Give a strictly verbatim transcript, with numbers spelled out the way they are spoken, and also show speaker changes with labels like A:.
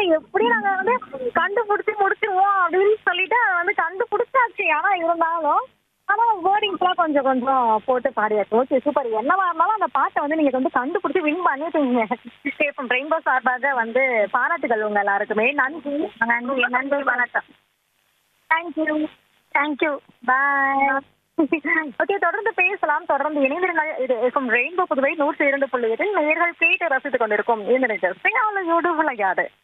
A: எப்படி நாங்க வந்து கண்டுபிடிச்சு முடிச்சிருவோம் அப்படின்னு சொல்லிட்டு அதை வந்து கண்டுபிடிச்சாச்சு. ஆனா இருந்தாலும் ஆனா வேர்டிங்ஸ்லாம் கொஞ்சம் கொஞ்சம் போட்டு பாடியாச்சு. Okay super. என்னவா இருந்தாலும் அந்த பாட்டை வந்து நீங்க வந்து கண்டுபிடிச்சு வின் பண்ணிட்டீங்க. சேஃபம் ரெயின்போ சார்பாக வந்து பாராட்டுகள் உங்க எல்லாருக்குமே. நன்றி. நன்றி நன்றி வணக்கம். Thank you thank you bye. ஓகே தொடர்ந்து பேசலாம். தொடர்ந்து இணைந்திருங்கள். இது எஃப்எம் ரெயின்போ புதுவை நூற்றி இரண்டு புள்ளி எட்டில் நேர்கள் கேட்டு ரசித்துக் கொண்டிருக்கும் இந்த நிகழ்ச்சி யூடியூப் விளையாடு.